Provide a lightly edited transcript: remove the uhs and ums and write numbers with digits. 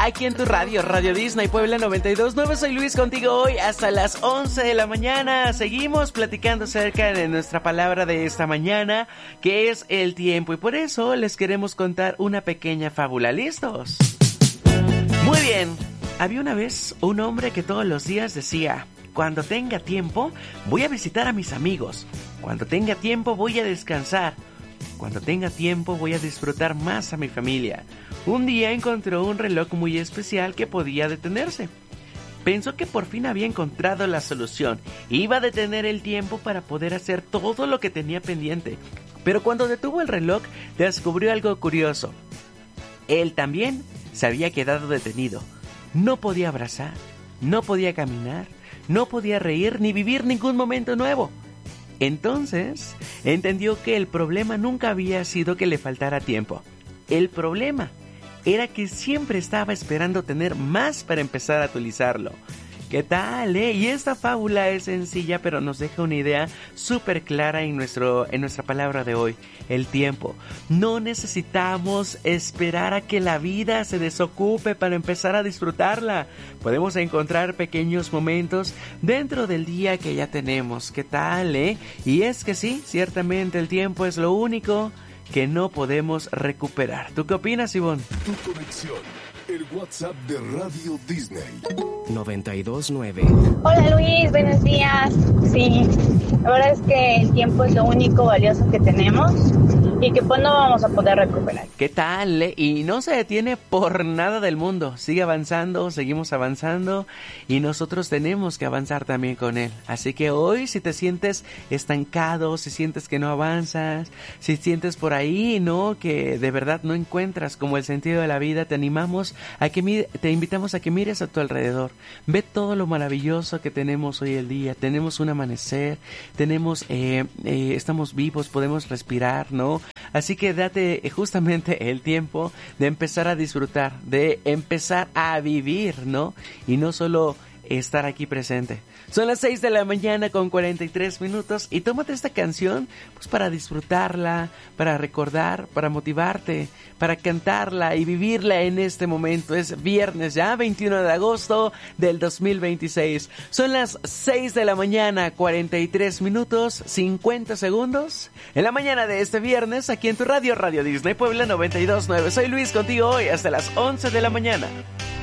aquí en tu radio, Radio Disney Puebla 92.9. Soy Luis contigo hoy hasta las 11 de la mañana. Seguimos platicando acerca de nuestra palabra de esta mañana, que es el tiempo. Y por eso les queremos contar una pequeña fábula. ¿Listos? Muy bien. Había una vez un hombre que todos los días decía: cuando tenga tiempo, voy a visitar a mis amigos. Cuando tenga tiempo, voy a descansar. Cuando tenga tiempo, voy a disfrutar más a mi familia. Un día encontró un reloj muy especial que podía detenerse. Pensó que por fin había encontrado la solución. Iba a detener el tiempo para poder hacer todo lo que tenía pendiente. Pero cuando detuvo el reloj, descubrió algo curioso. Él también se había quedado detenido. No podía abrazar, no podía caminar, no podía reír ni vivir ningún momento nuevo. Entonces, entendió que el problema nunca había sido que le faltara tiempo. El problema era que siempre estaba esperando tener más para empezar a utilizarlo. ¿Qué tal, Y esta fábula es sencilla, pero nos deja una idea súper clara en nuestra palabra de hoy, el tiempo. No necesitamos esperar a que la vida se desocupe para empezar a disfrutarla. Podemos encontrar pequeños momentos dentro del día que ya tenemos. ¿Qué tal, Y es que sí, ciertamente el tiempo es lo único que no podemos recuperar. ¿Tú qué opinas, Ivonne? Tu conexión, el WhatsApp de Radio Disney. 92.9. Hola Luis, buenos días. Sí, la verdad es que el tiempo es lo único valioso que tenemos y que pues no vamos a poder recuperar. ¿Qué tal, Y no se detiene por nada del mundo. Sigue avanzando, seguimos avanzando y nosotros tenemos que avanzar también con él. Así que hoy, si te sientes estancado, si sientes que no avanzas, si sientes por ahí, ¿no?, que de verdad no encuentras como el sentido de la vida, te invitamos a que mires a tu alrededor. Ve todo lo maravilloso que tenemos hoy el día. Tenemos un amanecer, estamos vivos, podemos respirar, ¿no? Así que date justamente el tiempo de empezar a disfrutar, de empezar a vivir, ¿no? Y no solo estar aquí presente. Son las 6 de la mañana con 43 minutos y tómate esta canción pues para disfrutarla, para recordar, para motivarte, para cantarla y vivirla en este momento. Es viernes ya, 21 de agosto del 2026. Son las 6 de la mañana, 43 minutos, 50 segundos. En la mañana de este viernes, aquí en tu radio, Radio Disney Puebla 92.9. Soy Luis contigo hoy hasta las 11 de la mañana.